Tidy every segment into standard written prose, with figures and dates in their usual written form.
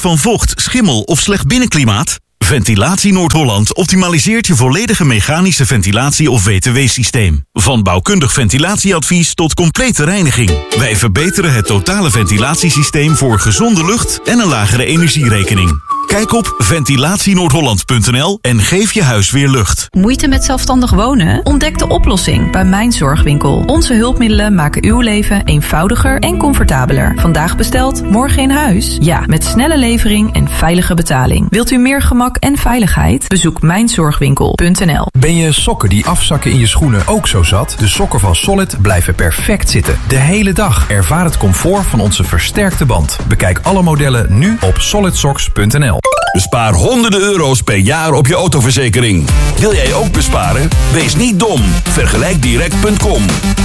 van vocht, schimmel of slecht binnenklimaat? Ventilatie Noord-Holland optimaliseert je volledige mechanische ventilatie- of WTW-systeem. Van bouwkundig ventilatieadvies tot complete reiniging. Wij verbeteren het totale ventilatiesysteem voor gezonde lucht en een lagere energierekening. Kijk op ventilatienoordholland.nl en geef je huis weer lucht. Moeite met zelfstandig wonen? Ontdek de oplossing bij Mijn Zorgwinkel. Onze hulpmiddelen maken uw leven eenvoudiger en comfortabeler. Vandaag besteld, morgen in huis? Ja, met snelle levering en veilige betaling. Wilt u meer gemak en veiligheid? Bezoek mijnzorgwinkel.nl. Ben je sokken die afzakken in je schoenen ook zo zat? De sokken van Solid blijven perfect zitten. De hele dag. Ervaar het comfort van onze versterkte band. Bekijk alle modellen nu op solidsocks.nl. Bespaar honderden euro's per jaar op je autoverzekering. Wil jij ook besparen? Wees niet dom. Vergelijkdirect.com.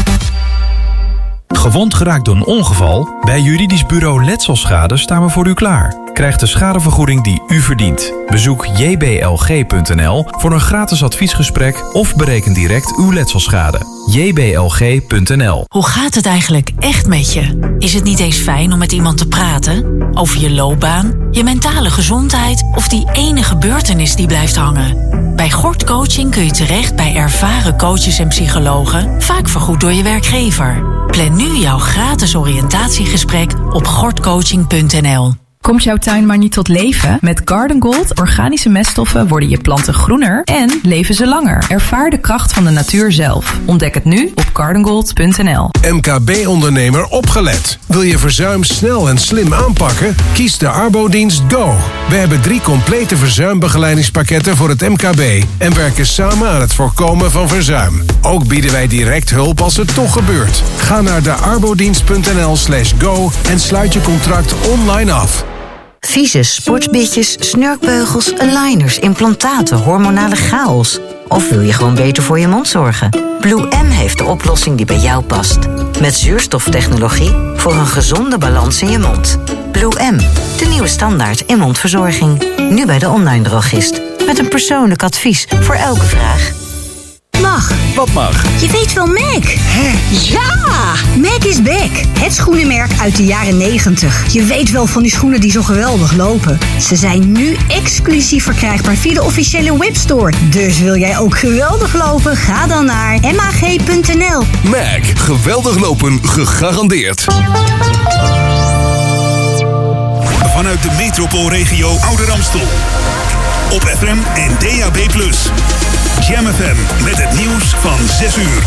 Gewond geraakt door een ongeval? Bij juridisch bureau Letselschade staan we voor u klaar. Krijg de schadevergoeding die u verdient. Bezoek jblg.nl voor een gratis adviesgesprek of bereken direct uw letselschade. jblg.nl. Hoe gaat het eigenlijk echt met je? Is het niet eens fijn om met iemand te praten? Over je loopbaan, je mentale gezondheid of die ene gebeurtenis die blijft hangen? Bij Gort Coaching kun je terecht bij ervaren coaches en psychologen, vaak vergoed door je werkgever. Plan nu jouw gratis oriëntatiegesprek op gortcoaching.nl. Komt jouw tuin maar niet tot leven? Met Garden Gold organische meststoffen worden je planten groener en leven ze langer. Ervaar de kracht van de natuur zelf. Ontdek het nu op gardengold.nl. MKB-ondernemer opgelet. Wil je verzuim snel en slim aanpakken? Kies de Arbodienst Go. We hebben 3 complete verzuimbegeleidingspakketten voor het MKB en werken samen aan het voorkomen van verzuim. Ook bieden wij direct hulp als het toch gebeurt. Ga naar dearbodienst.nl/go en sluit je contract online af. Vieze sportbitjes, snurkbeugels, aligners, implantaten, hormonale chaos. Of wil je gewoon beter voor je mond zorgen? Blue M heeft de oplossing die bij jou past. Met zuurstoftechnologie voor een gezonde balans in je mond. Blue M, de nieuwe standaard in mondverzorging. Nu bij de online drogist. Met een persoonlijk advies voor elke vraag. Mag. Wat mag? Je weet wel Mac. Hè? Ja! Mac is back. Het schoenenmerk uit de jaren 90. Je weet wel van die schoenen die zo geweldig lopen. Ze zijn nu exclusief verkrijgbaar via de officiële webstore. Dus wil jij ook geweldig lopen? Ga dan naar mag.nl. Mac. Geweldig lopen. Gegarandeerd. Vanuit de metropoolregio Ouder Amstel. Op FM en DAB+. Jam FM met het nieuws van 6 uur.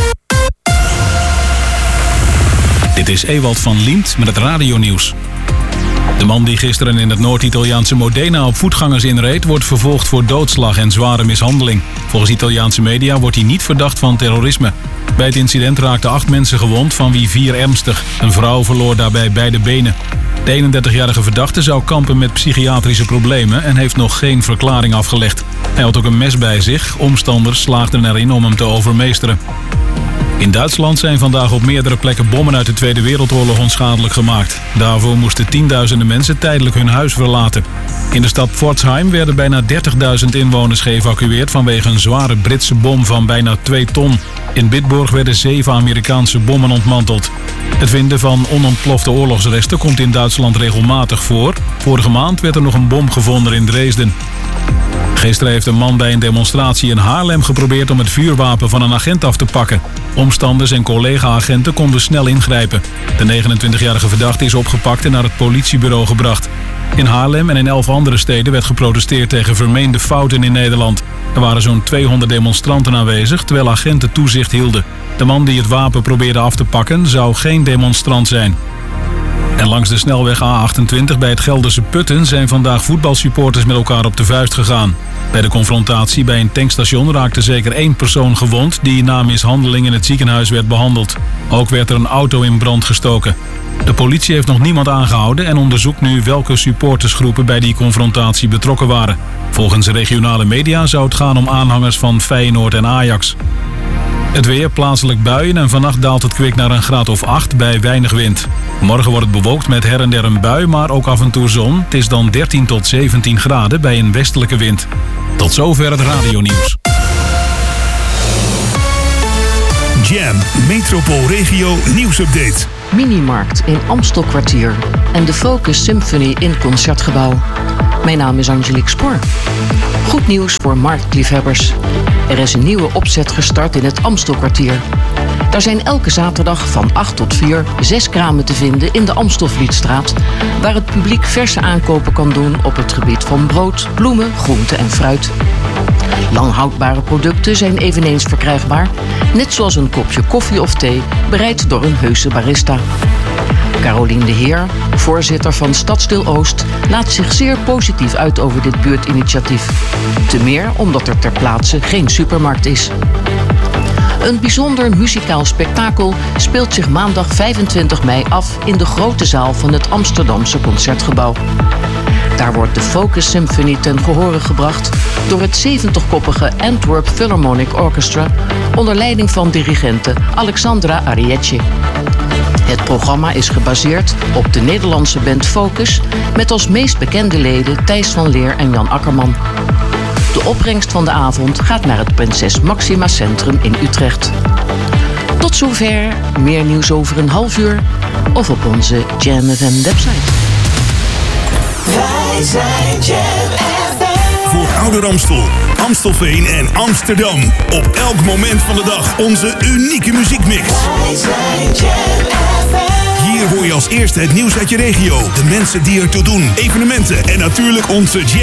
Dit is Ewald van Liemt met het radionieuws. De man die gisteren in het Noord-Italiaanse Modena op voetgangers inreed, wordt vervolgd voor doodslag en zware mishandeling. Volgens Italiaanse media wordt hij niet verdacht van terrorisme. Bij het incident raakten 8 mensen gewond, van wie 4 ernstig. Een vrouw verloor daarbij beide benen. De 31-jarige verdachte zou kampen met psychiatrische problemen en heeft nog geen verklaring afgelegd. Hij had ook een mes bij zich. Omstanders slaagden erin om hem te overmeesteren. In Duitsland zijn vandaag op meerdere plekken bommen uit de Tweede Wereldoorlog onschadelijk gemaakt. Daarvoor moesten tienduizenden mensen tijdelijk hun huis verlaten. In de stad Pforzheim werden bijna 30.000 inwoners geëvacueerd vanwege een zware Britse bom van bijna 2 ton. In Bitburg werden 7 Amerikaanse bommen ontmanteld. Het vinden van onontplofte oorlogsresten komt in Duitsland regelmatig voor. Vorige maand werd er nog een bom gevonden in Dresden. Gisteren heeft een man bij een demonstratie in Haarlem geprobeerd om het vuurwapen van een agent af te pakken. Omstanders en collega-agenten konden snel ingrijpen. De 29-jarige verdachte is opgepakt en naar het politiebureau gebracht. In Haarlem en in 11 andere steden werd geprotesteerd tegen vermeende fouten in Nederland. Er waren zo'n 200 demonstranten aanwezig, terwijl agenten toezicht hielden. De man die het wapen probeerde af te pakken zou geen demonstrant zijn. En langs de snelweg A28 bij het Gelderse Putten zijn vandaag voetbalsupporters met elkaar op de vuist gegaan. Bij de confrontatie bij een tankstation raakte zeker 1 persoon gewond die na mishandeling in het ziekenhuis werd behandeld. Ook werd er een auto in brand gestoken. De politie heeft nog niemand aangehouden en onderzoekt nu welke supportersgroepen bij die confrontatie betrokken waren. Volgens regionale media zou het gaan om aanhangers van Feyenoord en Ajax. Het weer, plaatselijk buien en vannacht daalt het kwik naar een graad of 8 bij weinig wind. Morgen wordt het bewolkt met her en der een bui, maar ook af en toe zon. Het is dan 13 tot 17 graden bij een westelijke wind. Tot zover het radionieuws. Jam Metropoolregio nieuwsupdate. Minimarkt in Amstelkwartier en de Focus Symphony in Concertgebouw. Mijn naam is Angelique Spoor. Goed nieuws voor marktliefhebbers. Er is een nieuwe opzet gestart in het Amstelkwartier. Daar zijn elke zaterdag van 8 tot 4 6 kramen te vinden in de Amstelvlietstraat, waar het publiek verse aankopen kan doen op het gebied van brood, bloemen, groenten en fruit. Langhoudbare producten zijn eveneens verkrijgbaar, net zoals een kopje koffie of thee, bereid door een heuse barista. Carolien de Heer, voorzitter van Stadsdeel Oost, laat zich zeer positief uit over dit buurtinitiatief. Te meer omdat er ter plaatse geen supermarkt is. Een bijzonder muzikaal spektakel speelt zich maandag 25 mei af in de grote zaal van het Amsterdamse Concertgebouw. Daar wordt de Focus Symphony ten gehore gebracht door het 70-koppige Antwerp Philharmonic Orchestra onder leiding van dirigente Alexandra Arietje. Het programma is gebaseerd op de Nederlandse band Focus met als meest bekende leden Thijs van Leer en Jan Akkerman. De opbrengst van de avond gaat naar het Prinses Maxima Centrum in Utrecht. Tot zover, meer nieuws over een half uur of op onze Jam FM website. Wij zijn Jam FM. Voor Ouder Amstel, Amstelveen en Amsterdam. Op elk moment van de dag onze unieke muziekmix. Wij zijn Jam FM. Hier hoor je als eerste het nieuws uit je regio, de mensen die ertoe doen, evenementen en natuurlijk onze Jam